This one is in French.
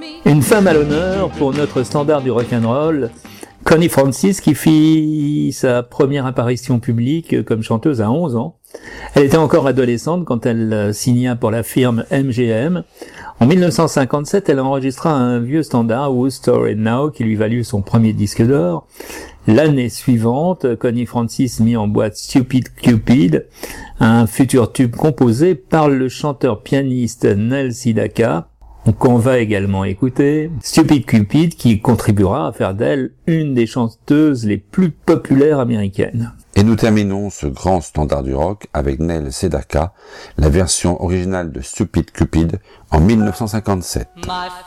Une femme à l'honneur pour notre standard du rock'n'roll, Connie Francis, qui fit sa première apparition publique comme chanteuse à 11 ans. Elle était encore adolescente quand elle signa pour la firme MGM. En 1957, elle enregistra un vieux standard, Whose Story Now, qui lui valut son premier disque d'or. L'année suivante, Connie Francis mit en boîte Stupid Cupid, un futur tube composé par le chanteur-pianiste Neil Sedaka, qu'on va également écouter. Stupid Cupid qui contribuera à faire d'elle une des chanteuses les plus populaires américaines. Et nous terminons ce grand standard du rock avec Neil Sedaka, la version originale de Stupid Cupid en 1957.